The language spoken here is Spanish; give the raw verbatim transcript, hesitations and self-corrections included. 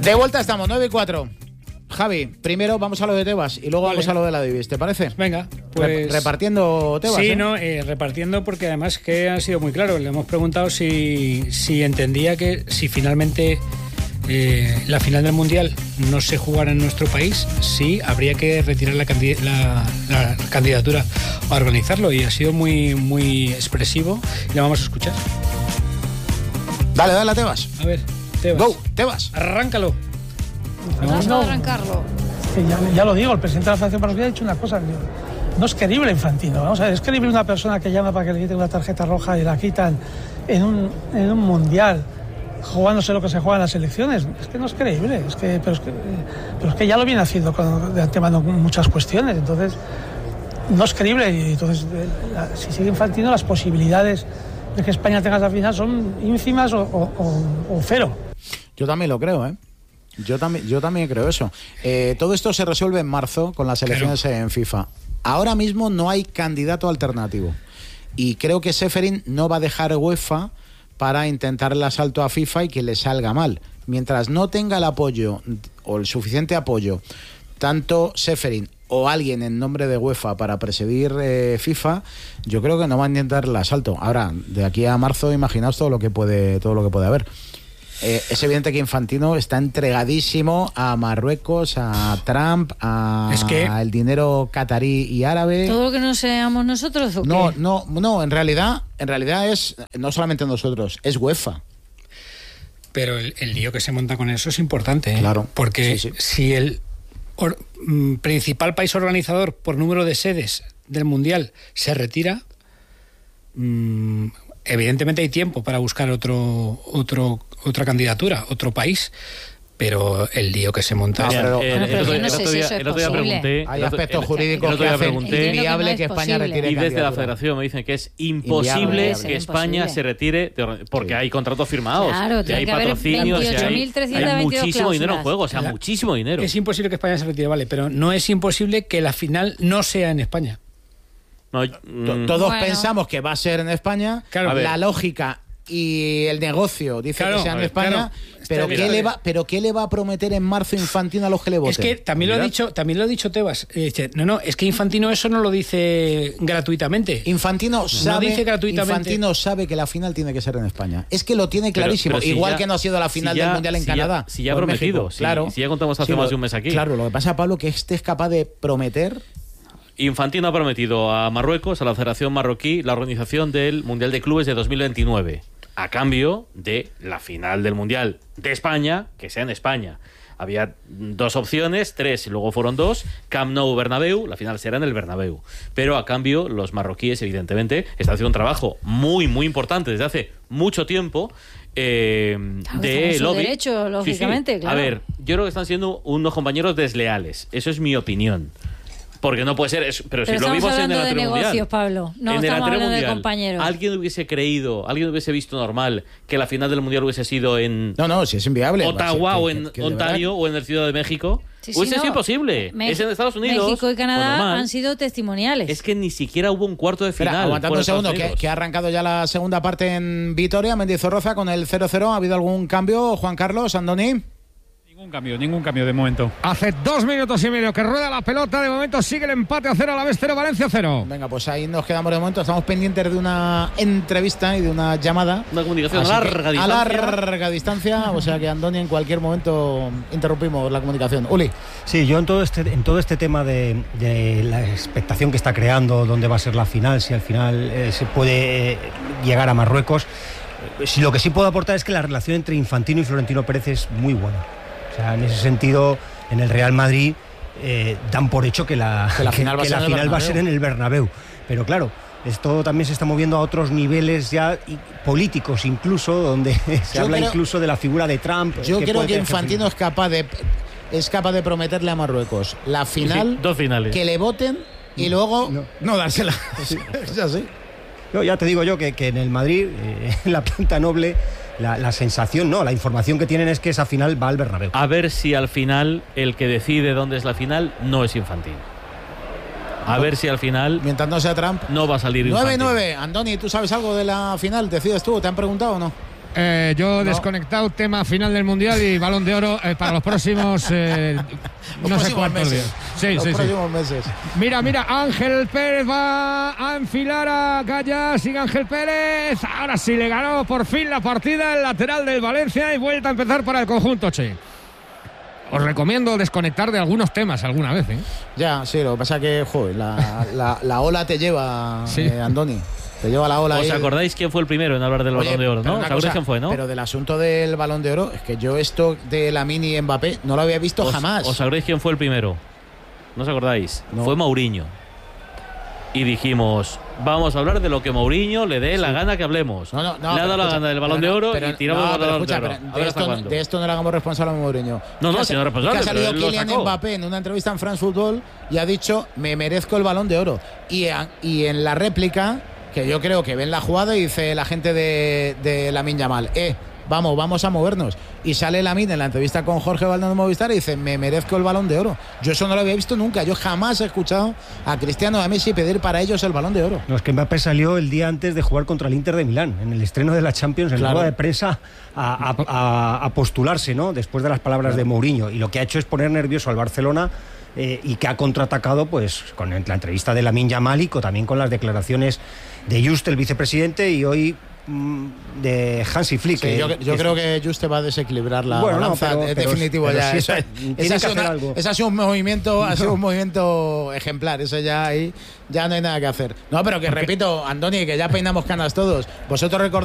De vuelta estamos, nueve y cuatro. Javi, primero vamos a lo de Tebas y luego vale. vamos a lo de la Divis, ¿te parece? Venga, pues... Re- repartiendo Tebas, Sí, ¿eh? no, eh, repartiendo porque además que ha sido muy claro. Le hemos preguntado si, si entendía que si finalmente eh, la final del Mundial no se jugara en nuestro país, sí habría que retirar la, candid- la, la candidatura a organizarlo, y ha sido muy, muy expresivo. Le vamos a escuchar. Dale, dale a Tebas. A ver, Tebas. Go, Tebas. Arráncalo. Vamos a arrancarlo. Sí, ya, ya lo digo, el presidente de la Federación Parroquial ha dicho una cosa. No es creíble, Infantino. Vamos a ver, es creíble una persona que llama para que le quiten una tarjeta roja y la quitan en un, en un mundial, jugándose lo que se juega en las elecciones. Es que no es creíble. Es que, pero, es que, pero es que ya lo viene haciendo con, de antemano muchas cuestiones. Entonces, no es creíble. Y entonces, la, si sigue Infantino, las posibilidades de que España tenga esa final son ínfimas o, o, o, o cero. Yo también lo creo, ¿eh? Yo también, yo también creo eso. Eh, todo esto se resuelve en marzo con las elecciones claro. en FIFA. Ahora mismo no hay candidato alternativo. Y creo que Ceferin no va a dejar UEFA para intentar el asalto a FIFA y que le salga mal. Mientras no tenga el apoyo o el suficiente apoyo, tanto Ceferin o alguien en nombre de UEFA para presidir eh, FIFA, yo creo que no va a intentar el asalto. Ahora, de aquí a marzo, imaginaos todo lo que puede, todo lo que puede haber. Eh, es evidente que Infantino está entregadísimo a Marruecos, a Trump, a es que... el dinero catarí y árabe. ¿Todo lo que no seamos nosotros o qué? No, no, no, en realidad, en realidad es no solamente nosotros, es UEFA. Pero el, el lío que se monta con eso es importante, ¿eh? Claro. Porque sí, sí. si el or, m, principal país organizador por número de sedes del Mundial se retira, m, evidentemente hay tiempo para buscar otro, otro, otra candidatura, otro país, pero el lío que se monta... No, es... pero, el, el, el, no sé si eso es posible. Hay aspectos jurídicos que hacen inviable que, que España retire y desde la Federación me dicen que es imposible inviable. que España imposible. se retire de, porque sí. hay contratos firmados, claro, y hay patrocinios, y hay, hay muchísimo cláusulas. dinero en juego, o sea, la, muchísimo dinero. Es imposible que España se retire, vale, pero no es imposible que la final no sea en España. No, mm, Todos bueno. pensamos que va a ser en España, claro, la lógica y el negocio dice claro, que sea en ver, España, claro. pero, ¿qué le va, pero ¿qué le va a prometer en marzo Infantino a los que le voten? Es que también lo ha dicho, también lo ha dicho Tebas. No, no, es que Infantino eso no lo dice gratuitamente. Infantino sabe, no dice gratuitamente. Infantino sabe que la final tiene que ser en España. Es que lo tiene clarísimo. Pero, pero si Igual ya, que no ha sido la final si ya, del Mundial en si Canadá. Ya, si ya ha prometido, México, si, claro. Si ya contamos hace sí, más de un mes aquí. Claro, lo que pasa, Pablo, que este es capaz de prometer. Infantino ha prometido a Marruecos, a la Federación Marroquí, la organización del Mundial de Clubes de dos mil veintinueve, a cambio de la final del Mundial de España, que sea en España. Había dos opciones, tres y luego fueron dos, Camp Nou, Bernabéu, la final será en el Bernabéu. Pero a cambio los marroquíes, evidentemente, están haciendo un trabajo muy, muy importante desde hace mucho tiempo, eh, claro, de lobby. Derecho, lógicamente, sí, sí. claro. A ver, yo creo que están siendo unos compañeros desleales, eso es mi opinión. Porque no puede ser, es, pero, pero si lo vimos en el de negocios, mundial, Pablo. No en estamos el hablando mundial, de compañeros. ¿Alguien hubiese creído, alguien hubiese visto normal que la final del mundial hubiese sido en no, no, si es inviable, Ottawa que, o en que, que Ontario o en el Ciudad de México? Sí, sí, hubiese no. sido imposible. Me- es en Estados Unidos. México y Canadá normal, han sido testimoniales. Es que ni siquiera hubo un cuarto de final. Espera, aguantando un segundo, que, que ha arrancado ya la segunda parte en Vitoria, Mendizorroza con el cero cero. ¿Ha habido algún cambio, Juan Carlos, Andoni? Ningún cambio, ningún cambio de momento. Hace dos minutos y medio que rueda la pelota. De momento sigue el empate a cero, a la vez cero, Valencia cero. Venga, pues ahí nos quedamos de momento. Estamos pendientes de una entrevista y de una llamada. Una comunicación a larga distancia. A larga distancia. O sea que, Andoni, en cualquier momento interrumpimos la comunicación. Uli. Sí, yo en todo este, en todo este tema de, de la expectación que está creando, dónde va a ser la final, si al final eh, se puede eh, llegar a Marruecos. Si lo que sí puedo aportar es que la relación entre Infantino y Florentino Pérez es muy buena. O sea, en ese sentido, en el Real Madrid eh, dan por hecho que la, que la final, que, va, a que la final va a ser en el Bernabéu. Pero claro, esto también se está moviendo a otros niveles ya y políticos incluso, donde se yo habla creo, incluso de la figura de Trump. Yo que creo que Infantino es capaz de es capaz de prometerle a Marruecos la final, sí, dos finales, que le voten y luego no, no dársela. Sí. Es así. Yo ya te digo yo que, que en el Madrid, eh, en la planta noble, la, la sensación, no, la información que tienen es que esa final va al Bernabéu. A ver si al final el que decide dónde es la final no es Infantino. A ver si al final, mientras no sea Trump, no va a salir nueve nueve. Infantino. Andoni, ¿tú sabes algo de la final? ¿Decides tú? ¿Te han preguntado o no? Eh, yo he No. desconectado tema final del Mundial y Balón de Oro eh, para los próximos eh, Los no sé próximos cuántos meses. días. Sí, Los sí, sí. próximos meses. Mira, mira, Ángel Pérez va a enfilar a Gaya. Sigue Ángel Pérez. Ahora sí le ganó por fin la partida el lateral del Valencia y vuelta a empezar para el conjunto Che. Os recomiendo desconectar de algunos temas alguna vez, ¿eh? Ya, sí, lo que pasa que, joder, la, la, la ola te lleva, Sí. eh, Andoni. Te lleva la ola ¿Os ahí. acordáis quién fue el primero en hablar del Oye, Balón de Oro, pero no? una ¿Os acordáis cosa, quién fue, no? Pero del asunto del Balón de Oro, es que yo esto de Lamine y Mbappé no lo había visto ¿Os, jamás. ¿Os acordáis quién fue el primero? ¿No os acordáis? No. Fue Mourinho. Y dijimos, vamos a hablar de lo que Mourinho le dé la gana que hablemos. No, no, no, le ha dado pero la escucha, gana del Balón pero de no, Oro pero- y tiramos no, el pero Balón escucha, de Oro. pero A de, ver hasta esto, cuándo. de esto no le hagamos responsable a Mourinho. No, no, Que ha- si no es responsable, que ha pero salido él lo Kylian sacó. Mbappé en una entrevista en France Football y ha dicho, me merezco el Balón de Oro. Y, a- y en la réplica, que yo creo que ven la jugada y dice la gente de, de Lamine Yamal, eh, vamos, vamos a movernos. Y sale Lamine en la entrevista con Jorge Valdano Movistar y dice, me merezco el Balón de Oro. Yo eso no lo había visto nunca. Yo jamás he escuchado a Cristiano y a Messi pedir para ellos el Balón de Oro. No, es que Mbappé salió el día antes de jugar contra el Inter de Milán, en el estreno de la Champions, en Claro. la rueda de prensa, a, a- a- a postularse, ¿no? Después de las palabras de Mourinho. Y lo que ha hecho es poner nervioso al Barcelona eh, y que ha contraatacado pues con la entrevista de Lamine Yamal y con- también con las declaraciones de Just, el vicepresidente, y hoy mm, de Hansi Flick. Sí, que- yo, yo que- creo que Juste va a desequilibrar la Bueno, no, balanza, pero- es pero- definitivo pero ya. sí Eso- está- ese tiene ha que sido hacer una- algo. ese ha sido un movimiento, ha sido un movimiento ejemplar. Eso ya ahí ya no hay nada que hacer. No, pero que repito, Andoni, que ya peinamos canas todos. Vosotros recordáis